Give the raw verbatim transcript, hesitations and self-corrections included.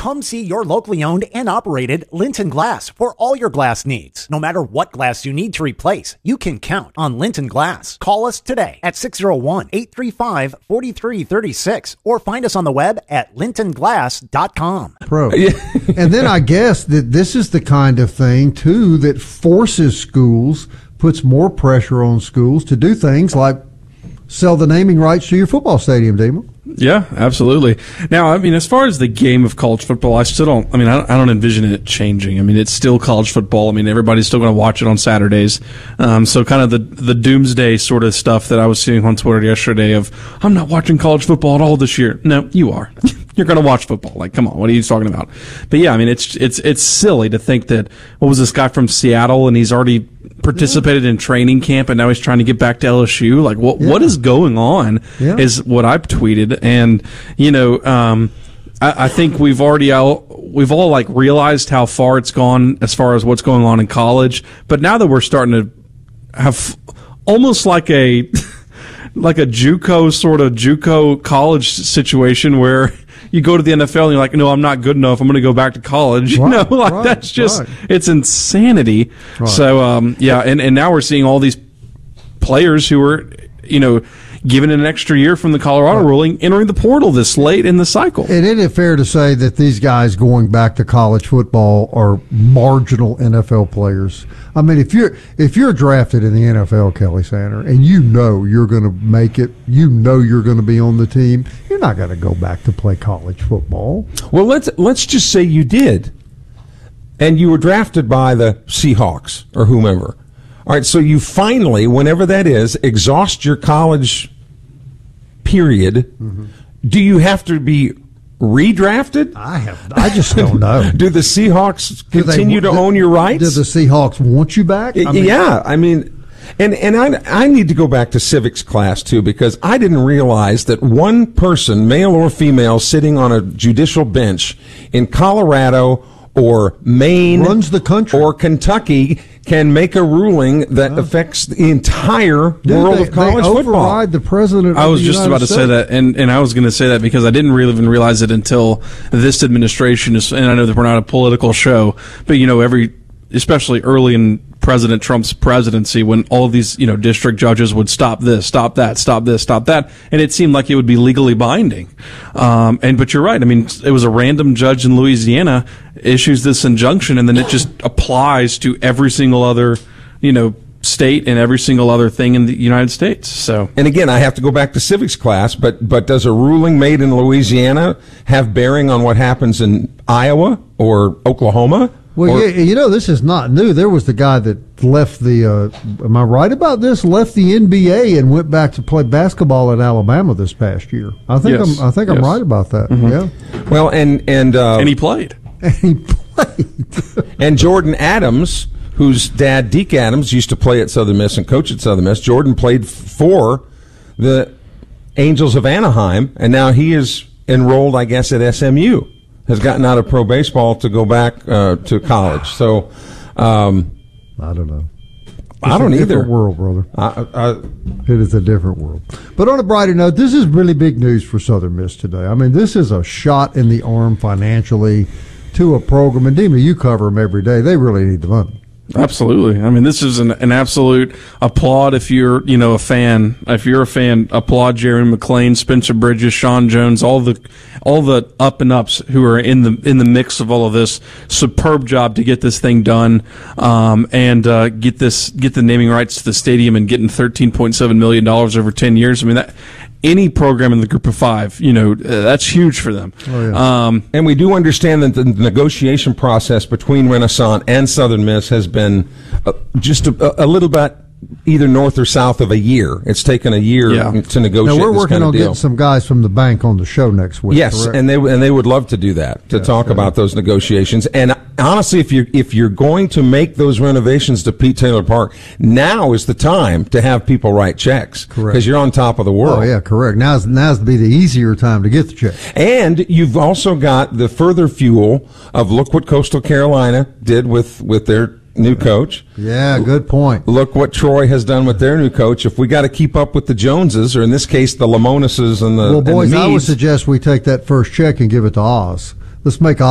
Come see your locally owned and operated Linton Glass for all your glass needs. No matter what glass you need to replace, you can count on Linton Glass. Call us today at six oh one, eight three five, four three three six or find us on the web at linton glass dot com. Pro. And then I guess that this is the kind of thing, too, that forces schools, puts more pressure on schools to do things like sell the naming rights to your football stadium, Demo. Yeah, absolutely. Now, I mean, as far as the game of college football, I still don't, I mean, I don't, I don't envision it changing. I mean, it's still college football. I mean, everybody's still going to watch it on Saturdays. Um, so kind of the, the doomsday sort of stuff that I was seeing on Twitter yesterday of, I'm not watching college football at all this year. No, you are. You're going to watch football. Like, come on, what are you talking about? But yeah, I mean, it's, it's, it's silly to think that, what was this guy from Seattle and he's already participated yeah. in training camp and now he's trying to get back to L S U. Like, what, yeah. what is going on yeah. is what I've tweeted. And, you know, um, I, I think we've already all, we've all like realized how far it's gone as far as what's going on in college. But now that we're starting to have almost like a, like a JUCO sort of JUCO college situation where you go to the N F L and you're like, no, I'm not good enough. I'm going to go back to college. Right, you know, like right, that's just, right. it's insanity. Right. So, um, yeah. And, and now we're seeing all these players who are, you know, given an extra year from the Colorado right. ruling, entering the portal this late in the cycle. And isn't it fair to say that these guys going back to college football are marginal N F L players? I mean, if you're if you're drafted in the N F L, Kelly Sander, and you know you're going to make it, you know you're going to be on the team, you're not going to go back to play college football. Well, let's let's just say you did, and you were drafted by the Seahawks or whomever. All right, so you finally, whenever that is, exhaust your college period. Mm-hmm. Do you have to be redrafted? I have. I just don't know. Do the Seahawks continue they, to do, own your rights? Do the Seahawks want you back? I mean, yeah, I mean, and and I I need to go back to civics class too, because I didn't realize that one person, male or female, sitting on a judicial bench in Colorado or Maine runs the country or Kentucky can make a ruling that uh, affects the entire dude, world they, of college they football. Override the president. I was of the just United about to States. say that, and, and I was going to say that because I didn't really even realize it until this administration is. And I know that we're not a political show, but you know, every especially early in President Trump's presidency, when all of these, you know, district judges would stop this, stop that, stop this, stop that, and it seemed like it would be legally binding. Um, and but you're right. I mean, it was a random judge in Louisiana issues this injunction, and then it just applies to every single other, you know, state and every single other thing in the United States. So, and again, I have to go back to civics class, but but does a ruling made in Louisiana have bearing on what happens in Iowa or Oklahoma? Well, or, yeah, you know, this is not new. There was the guy that left the, uh, am I right about this? Left the N B A and went back to play basketball in Alabama this past year. I think yes. I'm, I think yes. I'm right about that. Mm-hmm. Yeah. Well, and and uh, and he played. And he played. And Jordan Adams, whose dad Deke Adams used to play at Southern Miss and coach at Southern Miss. Jordan played for the Angels of Anaheim, and now he is enrolled, I guess, at S M U. Has gotten out of pro baseball to go back uh, to college. So, um, I don't know. It's I don't a either. Different world, brother. I, I, it is a different world. But on a brighter note, this is really big news for Southern Miss today. I mean, this is a shot in the arm financially to a program. And Dima, you cover them every day. They really need the money. Absolutely. I mean, this is an, an absolute applaud if you're, you know, a fan. If you're a fan, applaud Jerry McClain, Spencer Bridges, Sean Jones, all the all the up and ups who are in the in the mix of all of this. Superb job to get this thing done, um, and uh, get this get the naming rights to the stadium and getting thirteen point seven million dollars over ten years. I mean, that any program in the group of five, you know, uh, that's huge for them. Oh, yeah. um, and we do understand that the negotiation process between Renaissance and Southern Miss has been uh, just a, a little bit either north or south of a year. It's taken a year yeah. to negotiate. Now, we're this working kind of on deal. getting some guys from the bank on the show next week. Yes, correct? and they and they would love to do that to yes, talk yeah. about those negotiations. And honestly, if you're if you're going to make those renovations to Pete Taylor Park, now is the time to have people write checks. Correct. Because you're on top of the world. Oh yeah, correct. Now's now's be the easier time to get the check. And you've also got the further fuel of look what Coastal Carolina did with with their new coach. Yeah, good point. Look what Troy has done with their new coach. If we got to keep up with the Joneses, or in this case, the Lamonases and the well, boys, and the I would Meads, suggest we take that first check and give it to Oz. Let's make